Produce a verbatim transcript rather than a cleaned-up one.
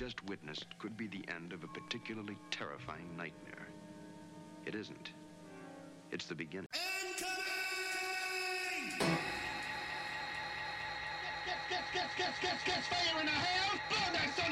just witnessed could be the end of a particularly terrifying nightmare. It isn't. It's the beginning. Incoming! Get, get, get, get, get, get fire in the house! Blow that son